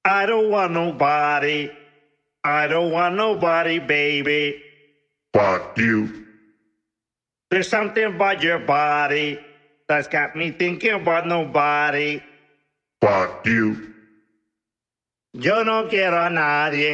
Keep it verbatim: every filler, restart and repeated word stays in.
I don't want nobody. I don't want nobody, baby. Fuck you. There's something about your body that's got me thinking about nobody. Fuck you. Yo no quiero a nadie.